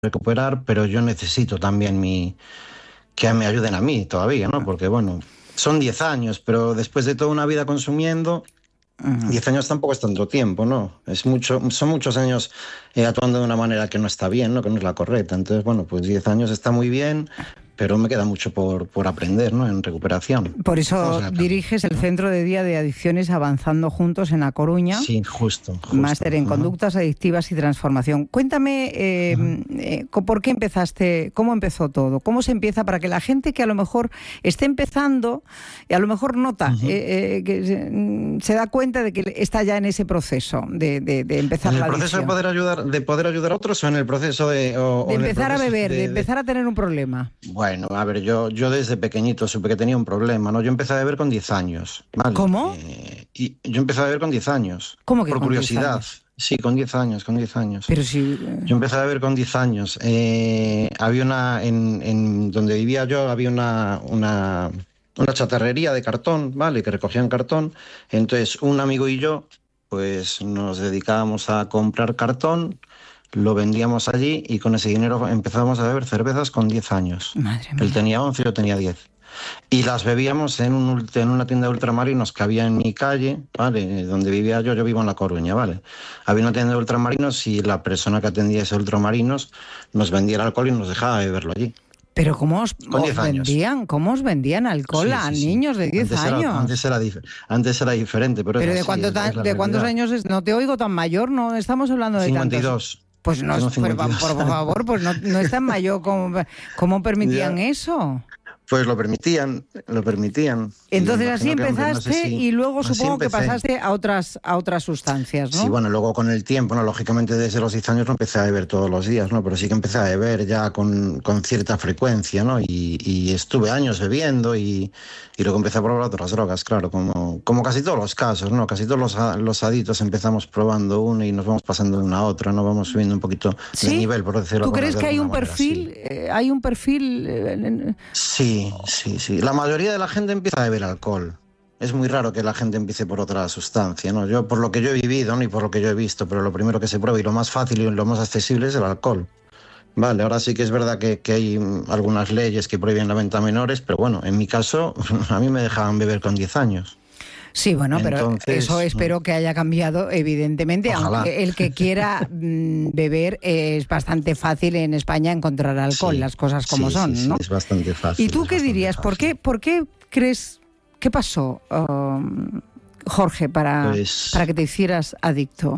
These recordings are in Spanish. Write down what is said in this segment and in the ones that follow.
recuperar, pero yo necesito también que me ayuden a mí todavía, ¿no? Porque, bueno, son 10 años, pero después de toda una vida consumiendo, 10 años tampoco es tanto tiempo, ¿no? Son muchos años actuando de una manera que no está bien, ¿no? Que no es la correcta. Entonces, bueno, pues 10 años está muy bien, pero me queda mucho por aprender, ¿no? En recuperación. Por eso diriges el Centro de Día de Adicciones Avanzando Juntos en A Coruña. Sí, justo. Máster en Conductas Adictivas y Transformación. Cuéntame, ¿por qué empezaste? ¿Cómo empezó todo? ¿Cómo se empieza para que la gente que a lo mejor esté empezando y a lo mejor nota, que se da cuenta de que está ya en ese proceso de empezar la adicción? ¿En el proceso de poder ayudar a otros o en el proceso de empezar a beber, de empezar a tener un problema? Bueno, a ver, yo desde pequeñito supe que tenía un problema, ¿no? Yo empecé a beber con 10 años, ¿vale? ¿Cómo? Y yo empecé a beber con 10 años. ¿Cómo que por con curiosidad? 10 años? Sí, con 10 años. Pero si... Yo empecé a beber con 10 años. Había en donde vivía yo, había una chatarrería de cartón, ¿vale? Que recogían cartón. Entonces, un amigo y yo, pues nos dedicábamos a comprar cartón, lo vendíamos allí y con ese dinero empezábamos a beber cervezas con 10 años. Madre mía. Él tenía 11 y yo tenía 10. Y las bebíamos en una tienda de ultramarinos que había en mi calle, ¿vale? Donde vivía yo vivo en La Coruña, ¿vale? Había una tienda de ultramarinos y la persona que atendía ese ultramarinos nos vendía el alcohol y nos dejaba beberlo allí. ¿Pero cómo os vendían alcohol a niños de 10 años? Antes era diferente. Pero ¿de cuántos años es? No te oigo tan mayor, no estamos hablando de 52. Tantos. Pues no, por favor, pues no es tan mayor. ¿Cómo permitían eso? Pues lo permitían. Entonces así empezaste y luego supongo que pasaste a otras sustancias, ¿no? Sí, bueno, luego con el tiempo, ¿no? Lógicamente desde los 10 años no empecé a beber todos los días, ¿no? Pero sí que empecé a beber ya con cierta frecuencia, ¿no? Y estuve años bebiendo y luego empecé a probar otras drogas, claro, como casi todos los casos, ¿no? Casi todos los adictos empezamos probando una y nos vamos pasando de una a otra, ¿no? Vamos subiendo un poquito de nivel, por decirlo. ¿Tú crees que hay un perfil? ¿Hay un perfil? Sí. La mayoría de la gente empieza a beber alcohol. Es muy raro que la gente empiece por otra sustancia, ¿no? Yo, por lo que yo he vivido, ¿no? Y por lo que yo he visto, pero lo primero que se prueba y lo más fácil y lo más accesible es el alcohol. Vale, ahora sí que es verdad que hay algunas leyes que prohíben la venta a menores, pero bueno, en mi caso, a mí me dejaban beber con 10 años. Sí, bueno, pero eso espero que haya cambiado, evidentemente. Ojalá. Aunque el que quiera beber es bastante fácil en España encontrar alcohol, las cosas como son, ¿no? Sí, es bastante fácil. ¿Y tú qué dirías? ¿Por qué crees? ¿Qué pasó, Jorge, para que te hicieras adicto?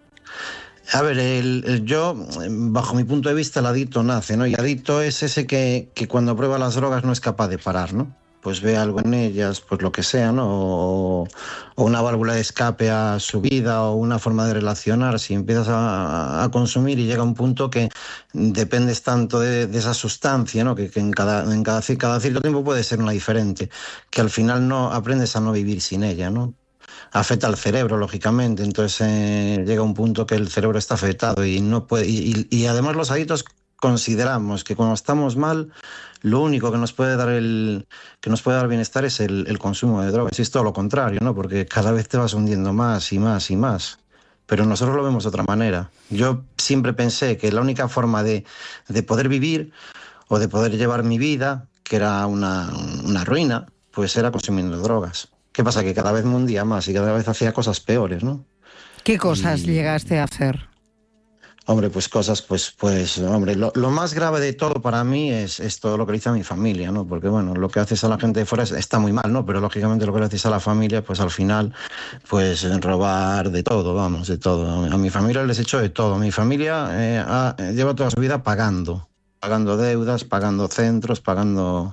A ver, yo, bajo mi punto de vista, el adicto nace, ¿no? Y adicto es ese que cuando prueba las drogas no es capaz de parar, ¿no? Pues ve algo en ellas, pues lo que sea, ¿no? O una válvula de escape a su vida o una forma de relacionar. Si empiezas a consumir y llega un punto que dependes tanto de esa sustancia, ¿no? Que en cada cierto tiempo puede ser una diferente, que al final no aprendes a no vivir sin ella, ¿no? Afecta al cerebro, lógicamente, entonces llega un punto que el cerebro está afectado y no puede. Y además los adictos consideramos que cuando estamos mal, lo único que nos puede dar bienestar es el consumo de drogas. Y es todo lo contrario, ¿no? Porque cada vez te vas hundiendo más y más y más. Pero nosotros lo vemos de otra manera. Yo siempre pensé que la única forma de poder vivir o de poder llevar mi vida, que era una ruina, pues era consumiendo drogas. ¿Qué pasa? Que cada vez me hundía más y cada vez hacía cosas peores, ¿no? ¿Qué cosas llegaste a hacer? Hombre, pues cosas, hombre, lo más grave de todo para mí es todo lo que le hice a mi familia, ¿no? Porque, bueno, lo que haces a la gente de fuera está muy mal, ¿no? Pero, lógicamente, lo que le haces a la familia, pues, al final, pues, robar de todo, vamos, de todo. A mi familia les he hecho de todo. Mi familia lleva toda su vida pagando deudas, pagando centros, pagando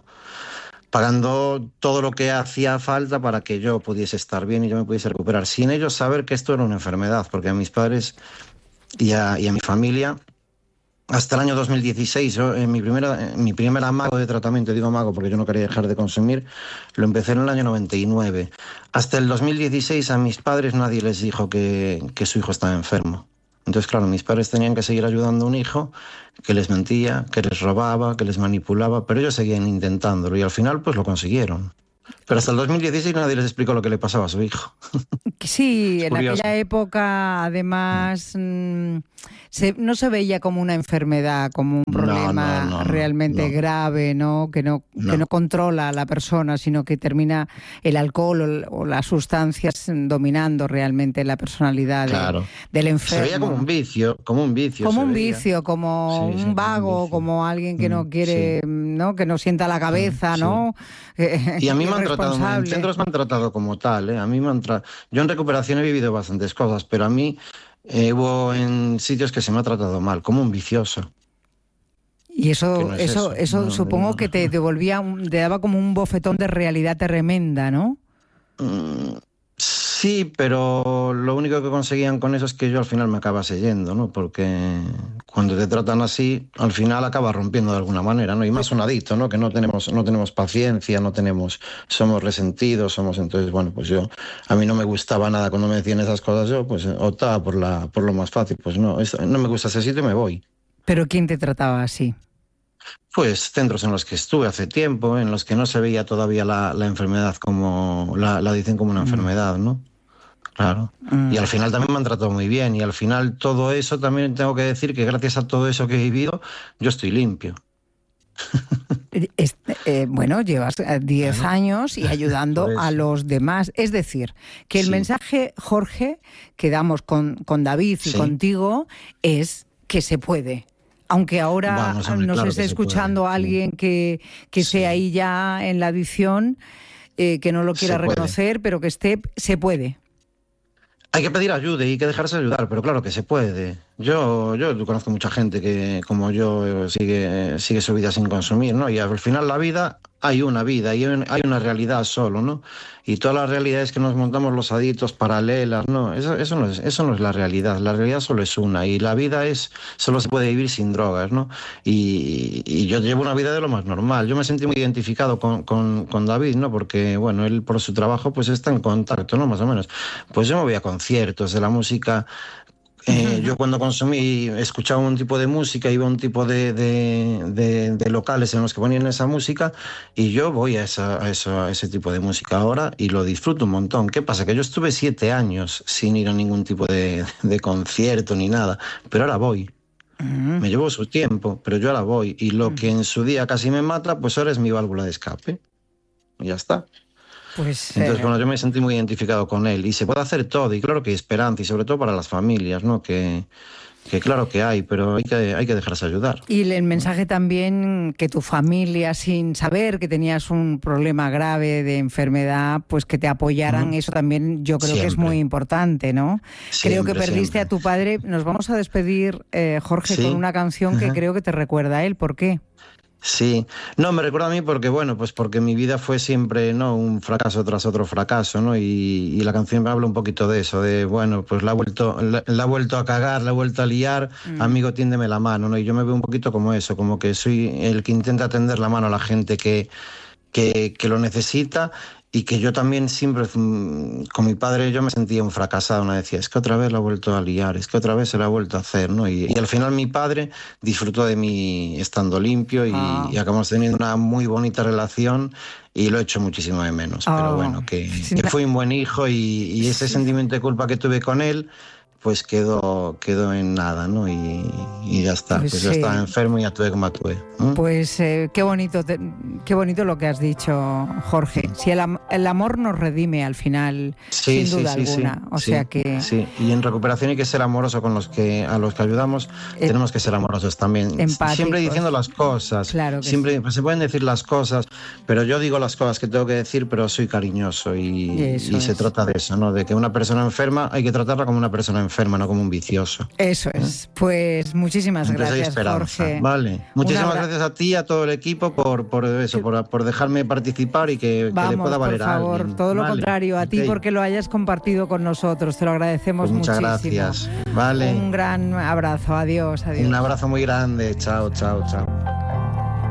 todo lo que hacía falta para que yo pudiese estar bien y yo me pudiese recuperar. Sin ellos saber que esto era una enfermedad, porque a mis padres y a mi familia, hasta el año 2016, yo, mi primer amago de tratamiento, digo amago porque yo no quería dejar de consumir, lo empecé en el año 99. Hasta el 2016 a mis padres nadie les dijo que su hijo estaba enfermo. Entonces, claro, mis padres tenían que seguir ayudando a un hijo que les mentía, que les robaba, que les manipulaba, pero ellos seguían intentándolo y al final pues lo consiguieron. Pero hasta el 2016 nadie les explicó lo que le pasaba a su hijo. Sí, en aquella época, además, no se veía como una enfermedad, como un problema realmente grave, ¿no? Que no controla a la persona, sino que termina el alcohol o las sustancias dominando realmente la personalidad del enfermo. Se veía como un vicio. Como un vago, como alguien que no quiere, ¿no? Que no sienta la cabeza, ¿no? Y a mí me han tratado, en centros me han tratado como tal, ¿eh? Yo en recuperación he vivido bastantes cosas, pero a mí hubo en sitios que se me ha tratado mal, como un vicioso. Y eso supongo que te devolvía, te daba como un bofetón de realidad tremenda, ¿no? Sí, pero lo único que conseguían con eso es que yo al final me acabase yendo, ¿no? Porque cuando te tratan así, al final acabas rompiendo de alguna manera, ¿no? Y más un adicto, ¿no? Que no tenemos paciencia, somos resentidos, entonces, bueno, pues a mí no me gustaba nada cuando me decían esas cosas, yo pues optaba por lo más fácil, pues no me gusta ese sitio y me voy. ¿Pero quién te trataba así? Pues centros en los que estuve hace tiempo, en los que no se veía todavía la enfermedad como la dicen como una enfermedad, ¿no? Claro. Y al final también me han tratado muy bien. Y al final todo eso, también tengo que decir que gracias a todo eso que he vivido, yo estoy limpio. Bueno, llevas 10 años y ayudando a los demás. Es decir, que el mensaje, Jorge, que damos con David y contigo es que se puede. Aunque ahora nos esté escuchando alguien que esté ahí ya en la adicción, que no lo quiera reconocer, pero que se puede. Hay que pedir ayuda y hay que dejarse ayudar, pero claro que se puede. Yo conozco mucha gente que, como yo, sigue su vida sin consumir, ¿no? Y al final la vida, hay una vida, hay una realidad solo, ¿no? Y todas las realidades que nos montamos los adictos paralelas, ¿no? Eso no es la realidad solo es una. Y la vida solo se puede vivir sin drogas, ¿no? Y yo llevo una vida de lo más normal. Yo me sentí muy identificado con David, ¿no? Porque, bueno, él por su trabajo pues está en contacto, ¿no? Más o menos. Pues yo me voy a conciertos de la música. Yo cuando escuchaba un tipo de música, iba a un tipo de locales en los que ponían esa música y yo voy a ese tipo de música ahora y lo disfruto un montón. ¿Qué pasa? Que yo estuve 7 años sin ir a ningún tipo de concierto ni nada, pero ahora voy. Me llevo su tiempo, pero yo ahora voy. Y lo que en su día casi me mata, pues ahora es mi válvula de escape. Y ya está. Entonces, bueno, yo me sentí muy identificado con él y se puede hacer todo y claro que hay esperanza y sobre todo para las familias, ¿no? Que claro que hay, pero hay que dejarse ayudar. Y el mensaje también que tu familia, sin saber que tenías un problema grave de enfermedad, pues que te apoyaran, eso también yo creo que es muy importante, ¿no? Creo que perdiste a tu padre. Nos vamos a despedir, Jorge, con una canción que creo que te recuerda a él. ¿Por qué? Sí, no, me recuerda a mí porque, bueno, pues porque mi vida fue siempre, ¿no? Un fracaso tras otro fracaso, ¿no? Y la canción me habla un poquito de eso, de, bueno, pues la ha vuelto a cagar, la ha vuelto a liar, amigo, tiéndeme la mano, ¿no? Y yo me veo un poquito como eso, como que soy el que intenta tender la mano a la gente que lo necesita. Y que yo también siempre, con mi padre, yo me sentía un fracasado, ¿no? Decía, es que otra vez la ha vuelto a liar, es que otra vez se la ha vuelto a hacer, ¿no? Y al final mi padre disfrutó de mí estando limpio y acabamos teniendo una muy bonita relación y lo he hecho muchísimo de menos. Pero bueno, que fui un buen hijo y ese sentimiento de culpa que tuve con él, pues quedó en nada, ¿no? Y ya está. Pues yo estaba enfermo y actué como actué. Pues qué bonito lo que has dicho, Jorge. Si el amor nos redime al final, sin duda alguna. O sea que... Sí, y en recuperación hay que ser amoroso con a los que ayudamos. Tenemos que ser amorosos también. Empáticos. Siempre diciendo las cosas. Claro que siempre se pueden decir las cosas, pero yo digo las cosas que tengo que decir, pero soy cariñoso y se trata de eso, ¿no? De que una persona enferma hay que tratarla como una persona enferma, no como un vicioso. Eso es. Pues muchísimas gracias, Jorge. Vale. Muchísimas gracias a ti y a todo el equipo por dejarme participar y que le pueda valer a alguien. Por favor, todo lo contrario, a ti porque lo hayas compartido con nosotros. Te lo agradecemos muchas muchísimo. Gracias. Vale. Un gran abrazo. Adiós. Un abrazo muy grande. Chao, chao, chao.